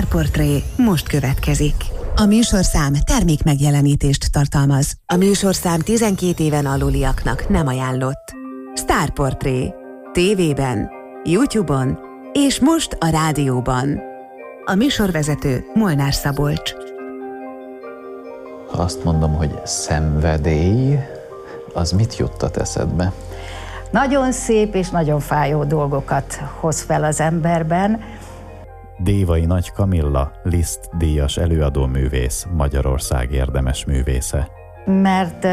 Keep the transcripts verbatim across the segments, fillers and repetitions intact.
Sztárportré most következik. A műsorszám termék megjelenítést tartalmaz. A műsorszám tizenkét éven aluliaknak nem ajánlott. Sztárportré. Tévében, YouTube-on és most a rádióban. A műsorvezető Molnár Szabolcs. Ha azt mondom, hogy szenvedély, az mit juttat eszedbe? Nagyon szép és nagyon fájó dolgokat hoz fel az emberben. Dévai Nagy Kamilla, Liszt díjas előadóművész, Magyarország érdemes művésze. Mert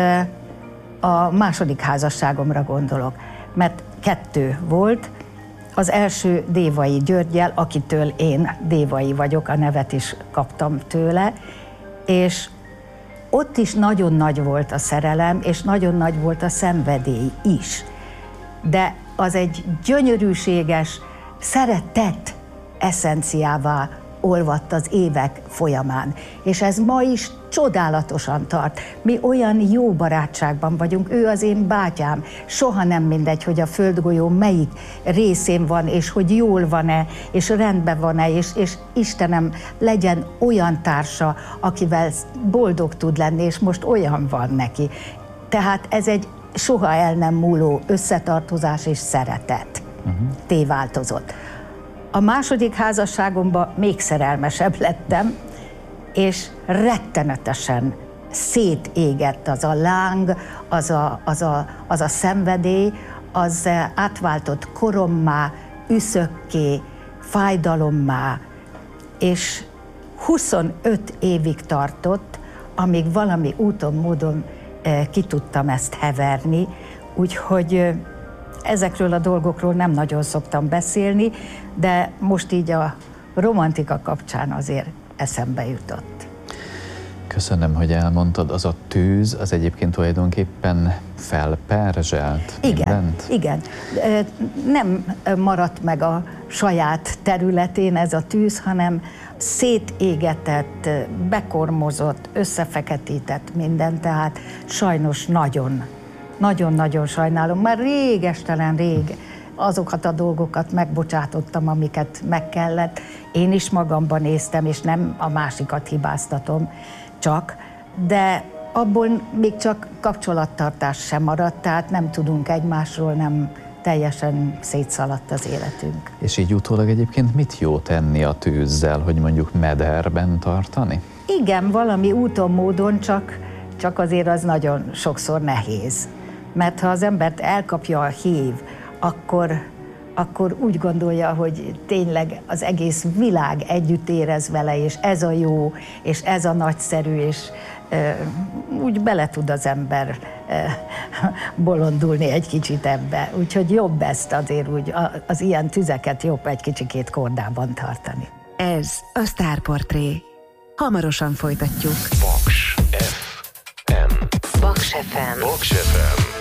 a második házasságomra gondolok, mert kettő volt. Az első Dévai Györggyel, akitől én Dévai vagyok, a nevet is kaptam tőle, és ott is nagyon nagy volt a szerelem, és nagyon nagy volt a szenvedély is. De az egy gyönyörűséges szeretet eszenciává olvadt az évek folyamán. És ez ma is csodálatosan tart. Mi olyan jó barátságban vagyunk, ő az én bátyám. Soha nem mindegy, hogy a földgolyó melyik részén van, és hogy jól van-e, és rendben van-e, és, és Istenem, legyen olyan társa, akivel boldog tud lenni, és most olyan van neki. Tehát ez egy soha el nem múló összetartozás és szeretet. Uh-huh. Téváltozott. A második házasságomban még szerelmesebb lettem, és rettenetesen szétégett az a láng, az a, az a, az a szenvedély, az átváltott korommá, üszökké, fájdalommá, és huszonöt évig tartott, amíg valami úton, módon ki tudtam ezt heverni, úgyhogy ezekről a dolgokról nem nagyon szoktam beszélni, de most így a romantika kapcsán azért eszembe jutott. Köszönöm, hogy elmondtad, az a tűz, az egyébként tulajdonképpen felperzselt Igen, mindent? igen. Nem maradt meg a saját területén ez a tűz, hanem szétégetett, bekormozott, összefeketített minden, tehát sajnos nagyon, nagyon-nagyon sajnálom. Már régestelen rég azokat a dolgokat megbocsátottam, amiket meg kellett. Én is magamban néztem, és nem a másikat hibáztatom csak, de abból még csak kapcsolattartás sem maradt, tehát nem tudunk egymásról, nem teljesen szétszaladt az életünk. És így utólag egyébként mit jó tenni a tűzzel, hogy mondjuk mederben tartani? Igen, valami úton, módon, csak, csak azért az nagyon sokszor nehéz. Mert ha az embert elkapja a hív, akkor, akkor úgy gondolja, hogy tényleg az egész világ együtt érez vele, és ez a jó, és ez a nagyszerű, és e, úgy bele tud az ember e, bolondulni egy kicsit ebbe. Úgyhogy jobb ezt azért úgy, az ilyen tüzeket jobb egy kicsikét kordában tartani. Ez a Sztárportré. Hamarosan folytatjuk. Box ef em. Box ef em. Box ef em.